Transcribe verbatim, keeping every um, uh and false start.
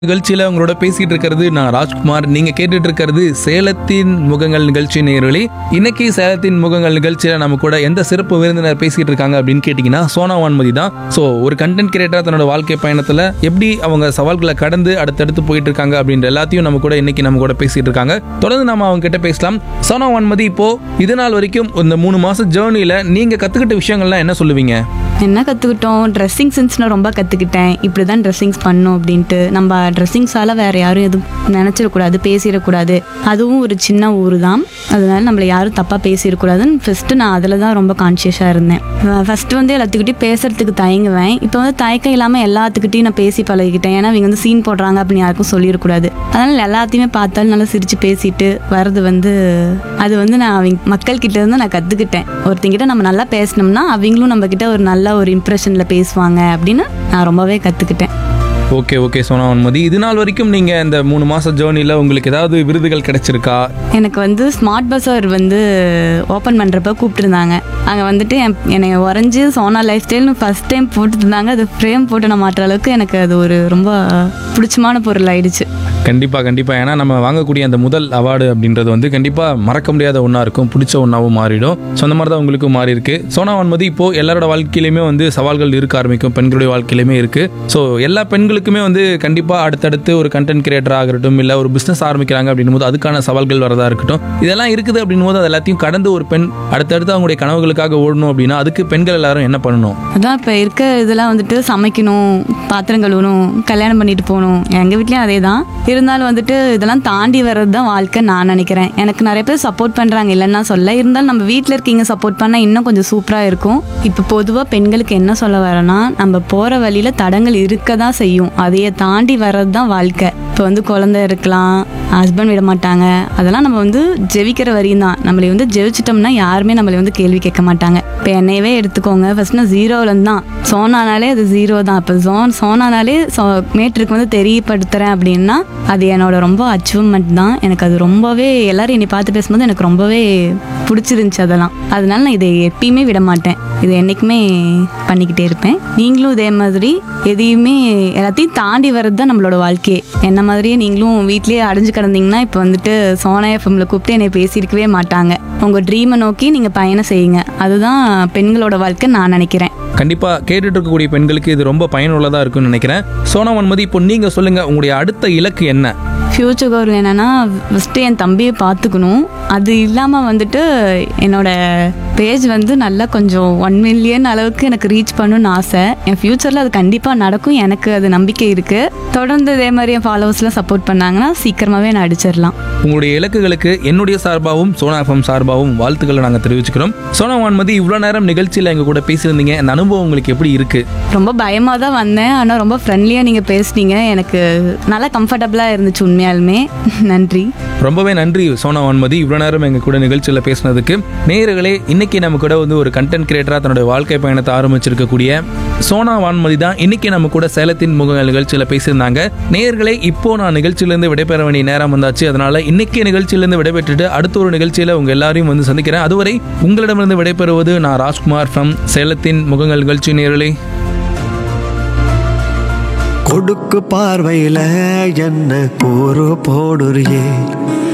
நிகழ்ச்சியில உங்களோட பேசிட்டு இருக்கிறது நான் ராஜ்குமார். நீங்க கேட்டுட்டு இருக்கிறது சேலத்தின் முகங்கள் நிகழ்ச்சி நேயர்களே. இன்னைக்கு சேலத்தின் முகங்கள் நிகழ்ச்சியில நம்ம கூட எந்த சிறப்பு விருந்தினர் பேசிட்டு இருக்காங்க அப்படின்னு கேட்டீங்கன்னா சோனா வான்மதி தான். ஸோ ஒரு கண்டென்ட் கிரியேட்டரா தன்னோட வாழ்க்கை பயணத்துல எப்படி அவங்க சவால்களை கடந்து அடுத்தடுத்து போயிட்டு இருக்காங்க அப்படின்ற எல்லாத்தையும் நம்ம கூட இன்னைக்கு நம்ம கூட பேசிட்டு இருக்காங்க. தொடர்ந்து நம்ம அவங்க கிட்ட பேசலாம். சோனா வான்மதி, இப்போ இது நாள் வரைக்கும் இந்த மூணு மாசம் ஜேர்னில நீங்க கத்துக்கிட்ட விஷயங்கள்லாம் என்ன சொல்லுவீங்க? என்ன கற்றுக்கிட்டோம்? ட்ரெஸ்ஸிங் சென்ஸ் நான் ரொம்ப கற்றுக்கிட்டேன். இப்படி தான் ட்ரெஸ்ஸிங்ஸ் பண்ணணும் அப்படின்ட்டு. நம்ம ட்ரெஸ்ஸிங்ஸால் வேறு யாரும் எதுவும் நினச்சிடக்கூடாது, பேசிடக்கூடாது. அதுவும் ஒரு சின்ன ஊர் தான், அதனால நம்மளை யாரும் தப்பாக பேசிடக்கூடாதுன்னு ஃபஸ்ட்டு நான் அதில் தான் ரொம்ப கான்ஷியஸாக இருந்தேன். ஃபஸ்ட்டு வந்து எல்லாத்துக்கிட்டையும் பேசுகிறதுக்கு தயங்குவேன். இப்போ வந்து தயக்கம் இல்லாமல் எல்லாத்துக்கிட்டையும் நான் பேசி பழகிக்கிட்டேன். ஏன்னா இவங்க வந்து சீன் போடுறாங்க அப்படின்னு யாருக்கும் சொல்லிடக்கூடாது. அதனால் எல்லாத்தையுமே பார்த்தாலும் நல்லா சிரித்து பேசிட்டு வர்றது வந்து அது வந்து நான் அவங்க மக்கள்கிட்ட இருந்து நான் கற்றுக்கிட்டேன். ஒருத்தங்கிட்ட நம்ம நல்லா பேசினோம்னா அவங்களும் நம்மக்கிட்ட ஒரு நல்ல ஒரு இம்ப்ரெஷன்ல பேசுவாங்க அப்படின்னு நான் ரொம்பவே கத்துக்கிட்டேன். ஓகே ஓகே சோனா வான்மதி, இது நாள் வரைக்கும் நீங்க இந்த மூணு மாச ஜேர்னில உங்களுக்கு ஏதாவது விருதுகள் கிடைச்சிருக்கா? எனக்கு வந்து ஸ்மார்ட் பஸார் வந்து ஓப்பன் பண்ணுறப்ப கூப்பிட்டுருந்தாங்க. அங்கே வந்துட்டு என் என்னை உறைஞ்சி சோனா லைஃப் ஸ்டைல்னு ஃபஸ்ட் டைம் போட்டுருந்தாங்க. அது ஃப்ரேம் போட்டு நான் மாட்டுற அளவுக்கு எனக்கு அது ஒரு ரொம்ப பிடிச்சமான பொருள் ஆயிடுச்சு. கண்டிப்பாக கண்டிப்பாக ஏன்னா நம்ம வாங்கக்கூடிய அந்த முதல் அவார்டு அப்படின்றது வந்து கண்டிப்பாக மறக்க முடியாத ஒன்றா இருக்கும், பிடிச்ச ஒன்றாவும் மாறிடும். ஸோ அந்த மாதிரி தான் உங்களுக்கும் மாறி இருக்கு. சோனா வான்மதி, இப்போது எல்லாரோட வாழ்க்கையிலையுமே வந்து சவால்கள் இருக்க ஆரம்பிக்கும், பெண்களுடைய வாழ்க்கையிலுமே இருக்குது. ஸோ எல்லா பெண்களுக்குமே வந்து கண்டிப்பாக அடுத்தடுத்து ஒரு கண்டென்ட் கிரியேட்டர் ஆகட்டும், இல்லை ஒரு பிஸ்னஸ் ஆரம்பிக்கிறாங்க அப்படின்னும் போது அதுக்கான சவால்கள் வரதா இருக்கட்டும், இதெல்லாம் இருக்குது அப்படின்னும் போது அது எல்லாத்தையும் கடந்து ஒரு பெண் அடுத்தடுத்து அவங்களுடைய கனவுகளுக்காக ஓடணும் அப்படின்னா அதுக்கு பெண்கள் எல்லாரும் என்ன பண்ணணும்? அதான் இப்போ இருக்க இதெல்லாம் வந்துட்டு சமைக்கணும், பாத்திரம் கழுவணும், கல்யாணம் பண்ணிட்டு போகணும். எங்கள் வீட்லேயும் அதே தான். இருந்தாலும் வந்துட்டு இதெல்லாம் தாண்டி வர்றது தான் வாழ்க்கை நான் நினைக்கிறேன். எனக்கு நிறைய பேர் சப்போர்ட் பண்ணுறாங்க, இல்லைன்னா சொல்ல. இருந்தாலும் நம்ம வீட்டில் இருக்கீங்க சப்போர்ட் பண்ணால் இன்னும் கொஞ்சம் சூப்பராக இருக்கும். இப்போ பொதுவாக பெண்களுக்கு என்ன சொல்ல வரேன்னா, நம்ம போகிற வழியில் தடங்கள் இருக்க தான் செய்யும், அதையே தாண்டி வர்றது தான் வாழ்க்கை. இப்போ வந்து குழந்தை இருக்கலாம், ஹஸ்பண்ட் விட மாட்டாங்க, அதெல்லாம் நம்ம வந்து ஜெயிக்கிற வரையும் தான். நம்மளை வந்து ஜெயிச்சிட்டோம்னா யாருமே நம்மளை வந்து கேள்வி கேட்க மாட்டாங்க. இப்போ என்னையவே எடுத்துக்கோங்க, ஃபர்ஸ்ட் நான் ஜீரோலேருந்து தான், சோனானாலே அது ஜீரோ தான். இப்போ சோன் சோனானாலே சோ மேட்ருக்கு வந்து தெரியப்படுத்துகிறேன் அப்படின்னா அது என்னோட ரொம்ப அச்சீவ்மெண்ட் தான். எனக்கு அது ரொம்பவே எல்லாரும் என்னை பார்த்து பேசும்போது எனக்கு ரொம்பவே பிடிச்சிருந்துச்சி அதெல்லாம். அதனால நான் இதை எப்பயுமே விட மாட்டேன், இதை என்றைக்குமே பண்ணிக்கிட்டே இருப்பேன். நீங்களும் இதே மாதிரி எதையுமே எல்லாத்தையும் தாண்டி வர்றது தான் நம்மளோட வாழ்க்கையே. என்ன மாதிரியே நீங்களும் வீட்லேயே அடைஞ்சு கிடந்தீங்கன்னா இப்போ வந்துட்டு சோனா எஃப்எம்ல கூப்பிட்டு என்னை பேசியிருக்கவே மாட்டாங்க. உங்கள் ட்ரீமை நோக்கி நீங்கள் பயணம் செய்யுங்க, அதுதான் பெண்களோட வாழ்க்கை நான் நினைக்கிறேன். கண்டிப்பாக கேட்டுட்டு இருக்கக்கூடிய பெண்களுக்கு இது ரொம்ப பயனுள்ளதாக இருக்குன்னு நினைக்கிறேன். சோனா வான்மதி, இப்போ நீங்கள் சொல்லுங்கள், உங்களுடைய அடுத்த இலக்கு என்ன? ஃப்யூச்சர் கோல் என்னென்னா ஃபஸ்ட்டு என் தம்பியை பார்த்துக்கணும். அது இல்லாமல் வந்துட்டு என்னோட பேஜ் வந்து நல்லா கொஞ்சம் ஒன் மில்லியன் அளவுக்கு எனக்கு ரீச் பண்ணணும்னு ஆசை. என் ஃப்யூச்சரில் அது கண்டிப்பாக நடக்கும், எனக்கு அது நம்பிக்கை இருக்குது. தொடர்ந்து இதே மாதிரி என் ஃபாலோவர்ஸ்லாம் சப்போர்ட் பண்ணாங்கன்னா சீக்கிரமாகவே நான் அடிச்சிடலாம். உங்களுடைய இலக்குகளுக்கு என்னுடைய சார்பாகவும் சோனா எஃப்எம் சார்பாகவும் வாழ்த்துக்களை நாங்கள் தெரிவிச்சுக்கிறோம். சோனா வான்மதி, இவ்வளோ நேரம் நிகழ்ச்சியில் எங்கள் கூட பேசியிருந்தீங்க, அந்த அனுபவம் உங்களுக்கு எப்படி இருக்குது? ரொம்ப பயமாக தான் வந்தேன், ஆனால் ரொம்ப ஃப்ரெண்ட்லியாக நீங்கள் பேசுனீங்க, எனக்கு நல்லா கம்ஃபர்டபுளாக இருந்துச்சு உண்மையாலுமே. நன்றி, ரொம்பவே நன்றி சோனா வான்மதி, இவ்வளோ நேரம் எங்கள் கூட நிகழ்ச்சியில் பேசினதுக்கு. நேயர்களே, இன்னைக்கு நம்ம கூட வந்து ஒரு கண்டென்ட் கிரியேட்டராக தன்னுடைய வாழ்க்கை பயணத்தை ஆரம்பிச்சிருக்கக்கூடிய சோனா வான்மதி தான் இன்னைக்கு நம்ம கூட சேலத்தின் முகங்கள் நிகழ்ச்சியில் பேசியிருந்தாங்க. நேயர்களே, இப்போ நான் நிகழ்ச்சியிலேருந்து விடைபெற வேண்டிய நேரம் வந்தாச்சு. அதனால இன்னைக்கு நிகழ்ச்சியிலேருந்து விடைபெற்றுட்டு அடுத்த ஒரு நிகழ்ச்சியில் உங்க எல்லாரையும் வந்து சந்திக்கிறேன். அதுவரை உங்களிடமிருந்து விடைபெறுவது நான் ராஜ்குமார் ஃப்ரம் சேலத்தின் முகங்கள் நிகழ்ச்சி. நேயர்களே, கொடுக்கு பார்வையில என்ன கூறு போடுறியே,